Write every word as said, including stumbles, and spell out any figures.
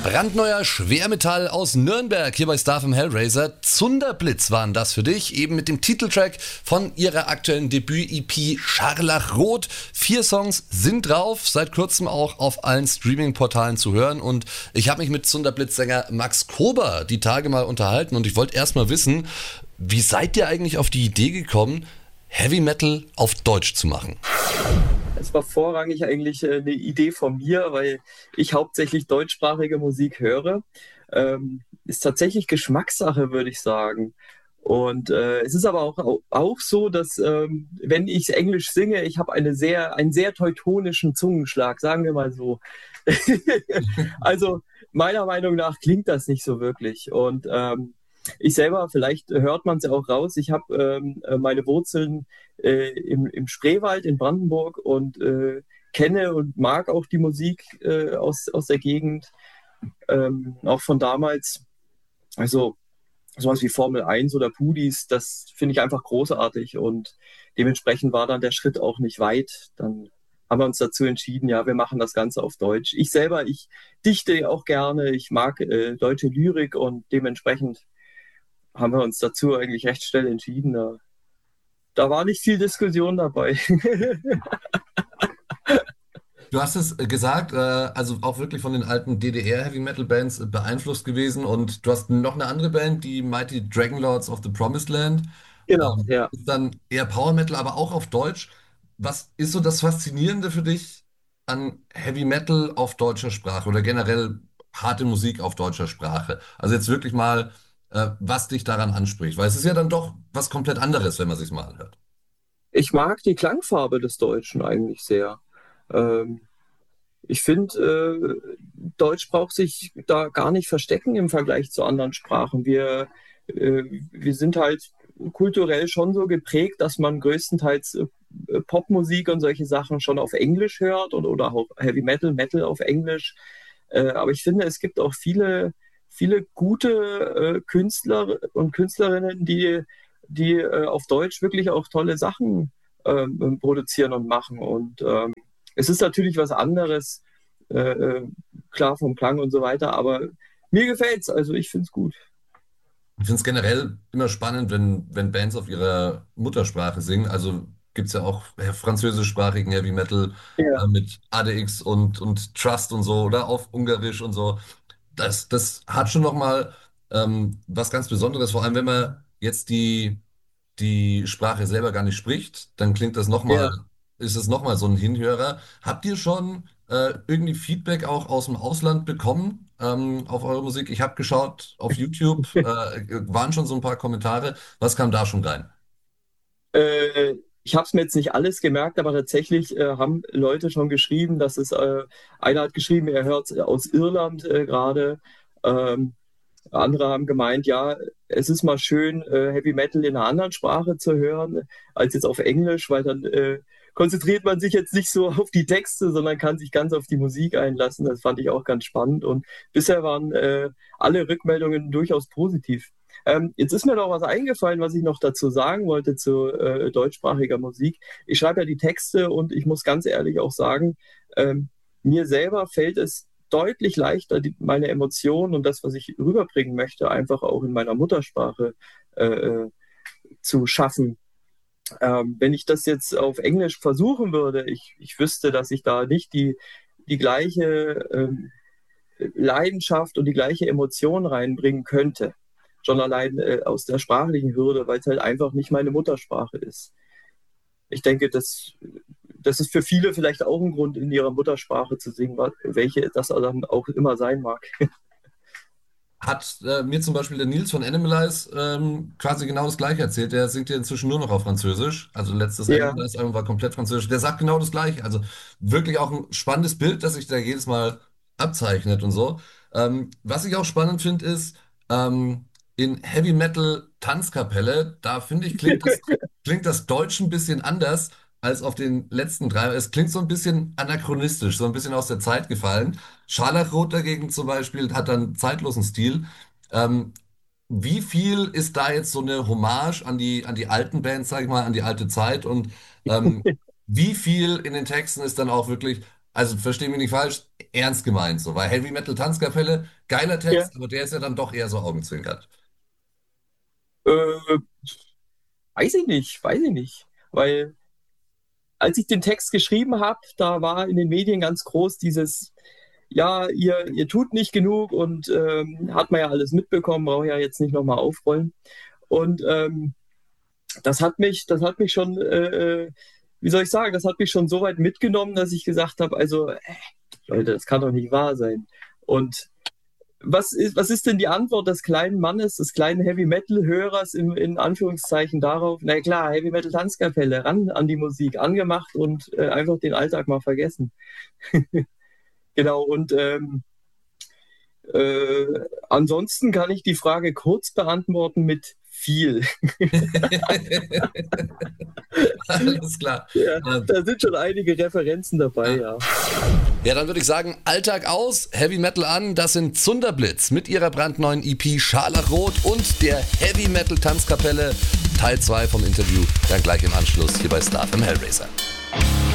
Brandneuer Schwermetall aus Nürnberg, hier bei Star vom Hellraiser. Zunderblitz waren das für dich, eben mit dem Titeltrack von ihrer aktuellen Debüt-E P Scharlachrot. Vier Songs sind drauf, seit kurzem auch auf allen Streaming-Portalen zu hören. Und ich habe mich mit Zunderblitz-Sänger Max Kober die Tage mal unterhalten und ich wollte erst mal wissen, wie seid ihr eigentlich auf die Idee gekommen, Heavy Metal auf Deutsch zu machen? Es war vorrangig eigentlich äh, eine Idee von mir, weil ich hauptsächlich deutschsprachige Musik höre. Ähm, ist tatsächlich Geschmackssache, würde ich sagen. Und äh, es ist aber auch, auch so, dass ähm, wenn ich Englisch singe, ich habe eine sehr, einen sehr teutonischen Zungenschlag, sagen wir mal so. Also meiner Meinung nach klingt das nicht so wirklich. Und ähm, ich selber, vielleicht hört man es ja auch raus, ich habe ähm, meine Wurzeln äh, im, im Spreewald in Brandenburg und äh, kenne und mag auch die Musik äh, aus, aus der Gegend, ähm, auch von damals. Also sowas wie Formel eins oder Pudis, das finde ich einfach großartig und dementsprechend war dann der Schritt auch nicht weit. Dann haben wir uns dazu entschieden, ja, wir machen das Ganze auf Deutsch. Ich selber, ich dichte auch gerne, ich mag äh, deutsche Lyrik und dementsprechend haben wir uns dazu eigentlich recht schnell entschieden. Da, da war nicht viel Diskussion dabei. Du hast es äh, gesagt, äh, also auch wirklich von den alten D D R-Heavy-Metal-Bands äh, beeinflusst gewesen und du hast noch eine andere Band, die Mighty Dragonlords of the Promised Land. Genau, Ähm, ja. ist dann eher Power Metal, aber auch auf Deutsch. Was ist so das Faszinierende für dich an Heavy Metal auf deutscher Sprache oder generell harte Musik auf deutscher Sprache? Also jetzt wirklich mal, äh, was dich daran anspricht, weil es ist ja dann doch was komplett anderes, wenn man sich's mal anhört. Ich mag die Klangfarbe des Deutschen eigentlich sehr. Ähm, ich finde, äh, Deutsch braucht sich da gar nicht verstecken im Vergleich zu anderen Sprachen. Wir, äh, wir sind halt kulturell schon so geprägt, dass man größtenteils äh, Popmusik und solche Sachen schon auf Englisch hört und, oder auch Heavy Metal, Metal auf Englisch. Äh, aber ich finde, es gibt auch viele, viele gute äh, Künstler und Künstlerinnen, die, die äh, auf Deutsch wirklich auch tolle Sachen ähm, produzieren und machen. Und ähm, es ist natürlich was anderes, äh, äh, klar vom Klang und so weiter, aber mir gefällt's, also ich finde es gut. Ich finde es generell immer spannend, wenn, wenn Bands auf ihrer Muttersprache singen. Also gibt es ja auch äh, französischsprachigen Heavy Metal Ja, äh, mit A D X und, und Trust und so oder auf Ungarisch und so. Das, das hat schon nochmal ähm, was ganz Besonderes, vor allem wenn man jetzt die, die Sprache selber gar nicht spricht, dann klingt das nochmal, ja. ist es nochmal so ein Hinhörer. Habt ihr schon äh, irgendwie Feedback auch aus dem Ausland bekommen ähm, auf eure Musik? Ich habe geschaut auf YouTube, äh, waren schon so ein paar Kommentare. Was kam da schon rein? Äh, ich habe es mir jetzt nicht alles gemerkt, aber tatsächlich äh, haben Leute schon geschrieben, dass es, äh, einer hat geschrieben, er hört aus Irland äh, gerade. Ähm, Andere haben gemeint, ja, es ist mal schön, äh, Heavy Metal in einer anderen Sprache zu hören, als jetzt auf Englisch, weil dann äh, konzentriert man sich jetzt nicht so auf die Texte, sondern kann sich ganz auf die Musik einlassen. Das fand ich auch ganz spannend. Und bisher waren äh, alle Rückmeldungen durchaus positiv. Ähm, jetzt ist mir noch was eingefallen, was ich noch dazu sagen wollte zu äh, deutschsprachiger Musik. Ich schreibe ja die Texte und ich muss ganz ehrlich auch sagen, ähm, mir selber fällt es deutlich leichter, die, meine Emotionen und das, was ich rüberbringen möchte, einfach auch in meiner Muttersprache äh, äh, zu schaffen. Ähm, wenn ich das jetzt auf Englisch versuchen würde, ich, ich wüsste, dass ich da nicht die, die gleiche ähm, Leidenschaft und die gleiche Emotion reinbringen könnte. Schon allein äh, aus der sprachlichen Hürde, weil es halt einfach nicht meine Muttersprache ist. Ich denke, das, das ist für viele vielleicht auch ein Grund, in ihrer Muttersprache zu singen, welche das dann auch immer sein mag. Hat äh, mir zum Beispiel der Nils von Animalize ähm, quasi genau das Gleiche erzählt. Der singt ja inzwischen nur noch auf Französisch. Also letztes Ja, Animalize-Album war komplett Französisch. Der sagt genau das Gleiche. Also wirklich auch ein spannendes Bild, das sich da jedes Mal abzeichnet und so. Ähm, was ich auch spannend finde, ist, ähm, in Heavy Metal Tanzkapelle, da finde ich, klingt das, klingt das Deutsch ein bisschen anders als auf den letzten drei. Es klingt so ein bisschen anachronistisch, so ein bisschen aus der Zeit gefallen. Scharlachrot dagegen zum Beispiel hat dann zeitlosen Stil. Ähm, Wie viel ist da jetzt so eine Hommage an die, an die alten Bands, sag ich mal, an die alte Zeit und ähm, wie viel in den Texten ist dann auch wirklich Also versteh mich nicht falsch, ernst gemeint so, weil Heavy Metal Tanzkapelle, geiler Ja. Text, aber der ist ja dann doch eher so augenzwinkert. Äh, weiß ich nicht, weiß ich nicht. Weil als ich den Text geschrieben habe, da war in den Medien ganz groß dieses, ja, ihr, ihr tut nicht genug und ähm, hat man ja alles mitbekommen, brauche ja jetzt nicht nochmal aufrollen. Und ähm, das hat mich, das hat mich schon, äh, äh, wie soll ich sagen, das hat mich schon so weit mitgenommen, dass ich gesagt habe, also, äh, Leute, das kann doch nicht wahr sein. Und was ist, was ist denn die Antwort des kleinen Mannes, des kleinen Heavy Metal Hörers in, in Anführungszeichen darauf? Na klar, Heavy Metal Tanzkapelle, ran an die Musik, angemacht und äh, einfach den Alltag mal vergessen. Genau, und ähm, äh, ansonsten kann ich die Frage kurz beantworten mit viel. Alles klar. Ja, Ähm, da sind schon einige Referenzen dabei, ja. ja. Ja, dann würde ich sagen, Alltag aus, Heavy Metal an. Das sind Zunderblitz mit ihrer brandneuen E P Scharlachrot und der Heavy Metal Tanzkapelle. Teil zwei vom Interview, dann gleich im Anschluss hier bei Star vom Hellraiser.